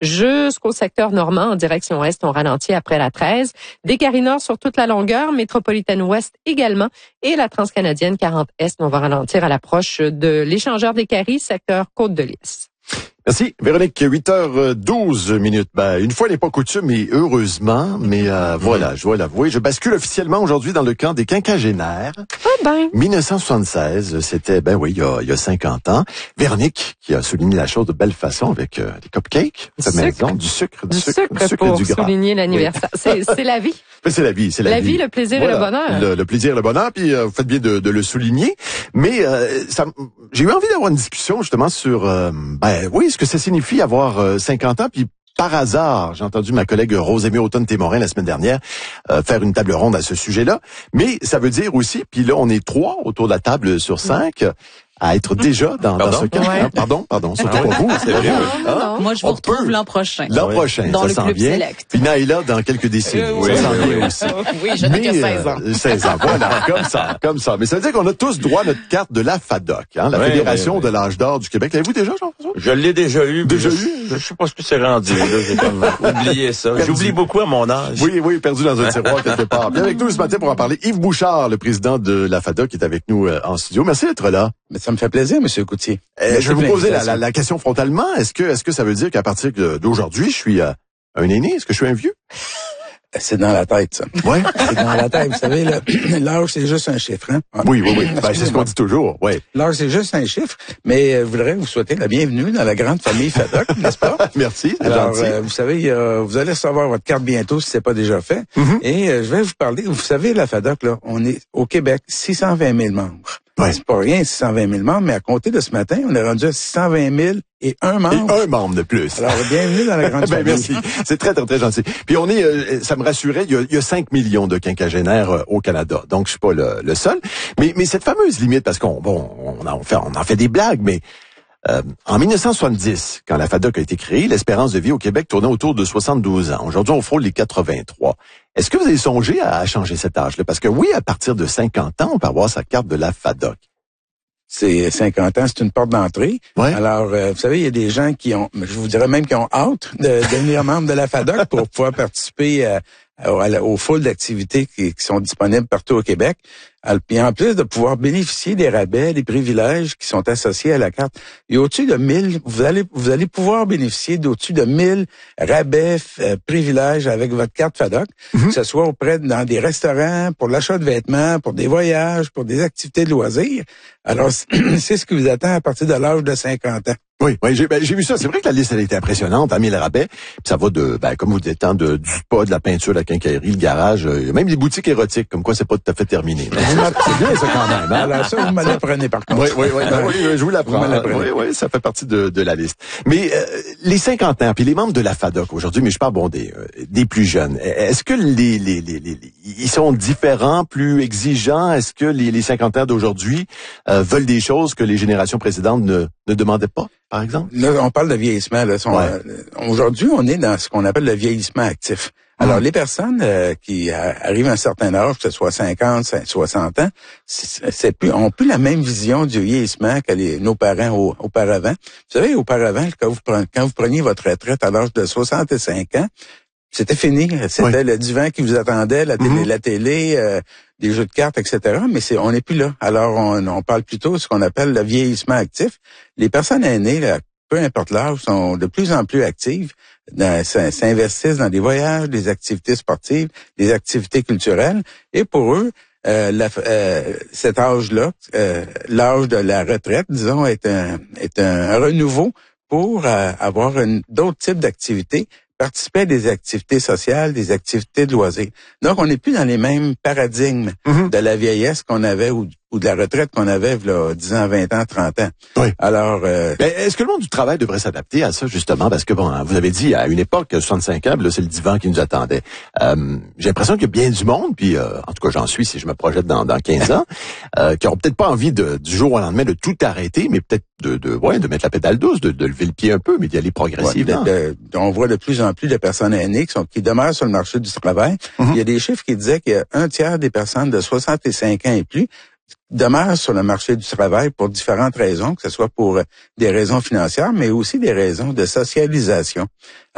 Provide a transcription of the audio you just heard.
jusqu'au secteur normand en direction est. On ralentit après la 13. Des Gary Nord sur toute la longueur, métropolitaine ouest également. Et la transcanadienne 40 est, on va ralentir à l'approche de l'échangeur des Caries, secteur Côte-de-Lys. Merci, Véronique. 8h12. Une fois n'est pas coutume, et heureusement, mais voilà, je dois l'avouer, je bascule officiellement aujourd'hui dans le camp des quinquagénaires. Ah ben. 1976, c'était, il y a 50 ans. Véronique, qui a souligné la chose de belle façon avec des cupcakes de maison, du sucre pour du gras. Souligner l'anniversaire. Oui. C'est la vie. C'est la vie, c'est la vie. La vie, le plaisir et le bonheur. Le plaisir et le bonheur, puis vous faites bien de le souligner. Mais j'ai eu envie d'avoir une discussion justement sur, ce que ça signifie avoir 50 ans, puis par hasard, j'ai entendu ma collègue Rosemée Automne-Témorin la semaine dernière faire une table ronde à ce sujet-là. Mais ça veut dire aussi, puis là, on est 3 autour de la table sur 5, à être déjà dans ce cas. Ouais. Pardon, surtout pour vous. C'est vrai. Moi, je vous retrouve l'an prochain. L'an prochain, dans ça le s'en club vient. select. Puis Naïla, dans quelques décennies. Oui, ça s'en vient aussi. Oui, je n'ai que 16 ans. 16 ans, voilà, comme ça. Mais ça veut dire qu'on a tous droit à notre carte de la FADOC, la Fédération de l'âge d'or du Québec. L'avez-vous déjà, Jean-François? Je l'ai déjà eu. Je sais pas ce que c'est rendu, là. J'ai comme oublié ça. J'oublie beaucoup à mon âge. Oui, perdu dans un tiroir quelque part. Bien avec nous ce matin pour en parler, Yves Bouchard, le président de la FADOC, est avec nous en studio. Merci d'être là. Mais ça me fait plaisir, M. Coutier. Je vais vous poser la question frontalement. Est-ce que ça veut dire qu'à partir d'aujourd'hui, je suis un aîné? Est-ce que je suis un vieux? C'est dans la tête, ça. Ouais. C'est dans la tête. Vous savez, l'âge, c'est juste un chiffre, hein? Oui. C'est ce qu'on dit toujours, oui. L'âge, c'est juste un chiffre, mais je voudrais vous souhaiter la bienvenue dans la grande famille FADOC, n'est-ce pas? Merci, c'est Alors, gentil. vous savez, vous allez recevoir votre carte bientôt si c'est pas déjà fait. Et je vais vous parler, vous savez, la FADOC, là, on est au Québec, 620 000 membres. Ouais. C'est pas rien, 620 000 membres, mais à compter de ce matin, on est rendu à 620 000 et un membre. Et un membre de plus. Alors, bienvenue dans la grande famille. Merci. C'est très, très, très gentil. Puis on est, ça me rassurait, il y a 5 millions de quinquagénaires au Canada. Donc, je suis pas le seul. Mais cette fameuse limite, parce on en fait des blagues, mais en 1970, quand la FADOC a été créée, l'espérance de vie au Québec tournait autour de 72 ans. Aujourd'hui, on frôle les 83. Est-ce que vous avez songé à changer cet âge-là? Parce que oui, à partir de 50 ans, on peut avoir sa carte de la FADOC. C'est 50 ans, c'est une porte d'entrée. Ouais. Alors, vous savez, il y a des gens qui ont, je vous dirais même qui ont hâte de devenir membre de la FADOC pour pouvoir participer aux foules d'activités qui sont disponibles partout au Québec. Puis en plus de pouvoir bénéficier des rabais, des privilèges qui sont associés à la carte. Et au-dessus de 1000, vous allez pouvoir bénéficier d'au-dessus de 1000 rabais, privilèges avec votre carte FADOC, que ce soit dans des restaurants, pour l'achat de vêtements, pour des voyages, pour des activités de loisirs. Alors, c'est ce qui vous attend à partir de l'âge de 50 ans. Oui, j'ai vu ça. C'est vrai que la liste, elle a été impressionnante, 1000 rabais. Puis ça va comme vous dites, du spa, de la peinture, de la quincaillerie, le garage, même les boutiques érotiques, comme quoi c'est pas tout à fait terminé. C'est bien ça quand même. Hein? Alors ça, vous me l'apprenez par contre. Oui, je vous l'apprends. Oui, ça fait partie de la liste. Mais les cinquantenaires, puis les membres de la FADOC aujourd'hui, mais je parle des plus jeunes. Est-ce que ils sont différents, plus exigeants? Est-ce que les cinquantenaires d'aujourd'hui veulent des choses que les générations précédentes ne demandaient pas, par exemple? Là, on parle de vieillissement. Là. Aujourd'hui, on est dans ce qu'on appelle le vieillissement actif. Alors, les personnes qui arrivent à un certain âge, que ce soit 50, 60 ans, ont plus la même vision du vieillissement que nos parents auparavant. Vous savez, auparavant, quand vous preniez votre retraite à l'âge de 65 ans, c'était fini. C'était le divan qui vous attendait, la télé, des jeux de cartes, etc. Mais on n'est plus là. Alors, on parle plutôt de ce qu'on appelle le vieillissement actif. Les personnes aînées, là, peu importe l'âge, sont de plus en plus actives, s'investissent dans des voyages, des activités sportives, des activités culturelles. Et pour eux, cet âge-là, l'âge de la retraite, disons, est un renouveau pour avoir d'autres types d'activités, participer à des activités sociales, des activités de loisirs. Donc, on n'est plus dans les mêmes paradigmes de la vieillesse qu'on avait ou de la retraite qu'on avait, là, 10 ans, 20 ans, 30 ans. Oui. Alors, est-ce que le monde du travail devrait s'adapter à ça, justement? Parce que, vous avez dit, à une époque, 65 ans, là, c'est le divan qui nous attendait. J'ai l'impression qu'il y a bien du monde, puis, en tout cas, j'en suis si je me projette dans 15 ans, qui n'auront peut-être pas envie du jour au lendemain de tout arrêter, mais peut-être de mettre la pédale douce, de lever le pied un peu, mais d'y aller progressivement. On voit de plus en plus de personnes aînées qui demeurent sur le marché du travail. Il y a des chiffres qui disaient qu'il y a un tiers des personnes de 65 ans et plus demeurent sur le marché du travail pour différentes raisons, que ce soit pour des raisons financières, mais aussi des raisons de socialisation.